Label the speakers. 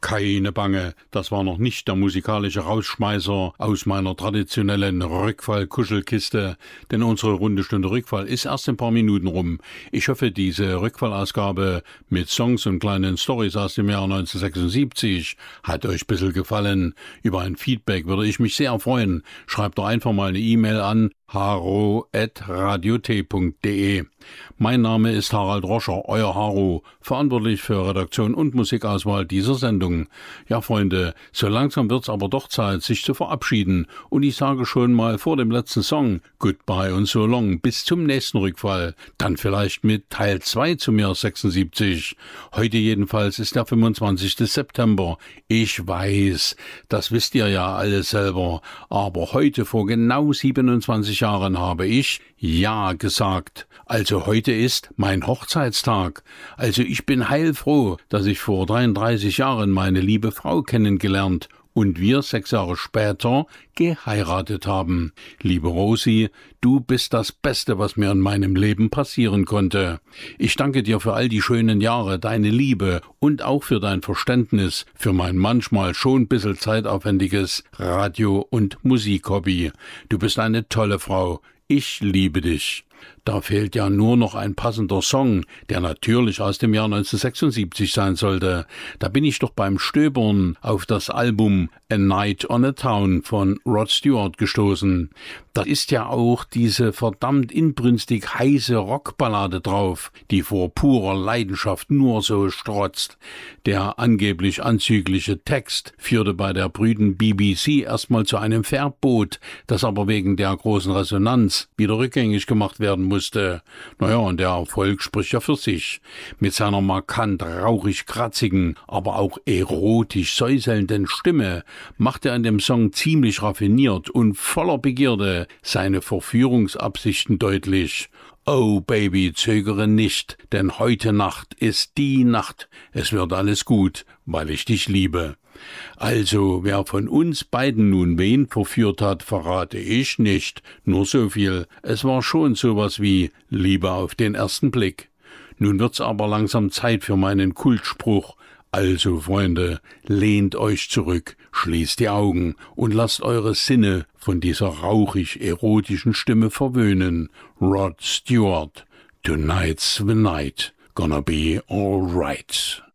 Speaker 1: Keine Bange, das war noch nicht der musikalische Rausschmeißer aus meiner traditionellen Rückfall-Kuschelkiste, denn unsere runde Stunde Rückfall ist erst ein paar Minuten rum. Ich hoffe, diese Rückfallausgabe mit Songs und kleinen Storys aus dem Jahr 1976 hat euch ein bisschen gefallen. Über ein Feedback würde ich mich sehr freuen. Schreibt doch einfach mal eine E-Mail an haro@radiot.de. Mein Name ist Harald Roscher, euer Haro, verantwortlich für Redaktion und Musikauswahl dieser Sendung. Ja, Freunde, so langsam wird's aber doch Zeit, sich zu verabschieden. Und ich sage schon mal vor dem letzten Song Goodbye und so long, bis zum nächsten Rückfall. Dann vielleicht mit Teil 2 zum Jahr 76. Heute jedenfalls ist der 25. September. Ich weiß, das wisst ihr ja alle selber. Aber heute vor genau 27 Jahren habe ich Ja gesagt. Also heute ist mein Hochzeitstag. Also ich bin heilfroh, dass ich vor 33 Jahren meine liebe Frau kennengelernt und wir 6 Jahre später geheiratet haben. Liebe Rosi, du bist das Beste, was mir in meinem Leben passieren konnte. Ich danke dir für all die schönen Jahre, deine Liebe und auch für dein Verständnis für mein manchmal schon ein bisschen zeitaufwendiges Radio- und Musikhobby. Du bist eine tolle Frau. Ich liebe dich. Da fehlt ja nur noch ein passender Song, der natürlich aus dem Jahr 1976 sein sollte. Da bin ich doch beim Stöbern auf das Album A Night on a Town von Rod Stewart gestoßen. Da ist ja auch diese verdammt inbrünstig heiße Rockballade drauf, die vor purer Leidenschaft nur so strotzt. Der angeblich anzügliche Text führte bei der brüden BBC erstmal zu einem Verbot, das aber wegen der großen Resonanz wieder rückgängig gemacht werden musste. Naja, und der Erfolg spricht ja für sich. Mit seiner markant rauchig-kratzigen, aber auch erotisch säuselnden Stimme macht er in dem Song ziemlich raffiniert und voller Begierde seine Verführungsabsichten deutlich. Oh Baby, zögere nicht, denn heute Nacht ist die Nacht. Es wird alles gut, weil ich dich liebe. Also, wer von uns beiden nun wen verführt hat, verrate ich nicht. Nur so viel, es war schon sowas wie Liebe auf den ersten Blick. Nun wird's aber langsam Zeit für meinen Kultspruch. Also, Freunde, lehnt euch zurück, schließt die Augen und lasst eure Sinne von dieser rauchig-erotischen Stimme verwöhnen. Rod Stewart, tonight's the night, gonna be all right.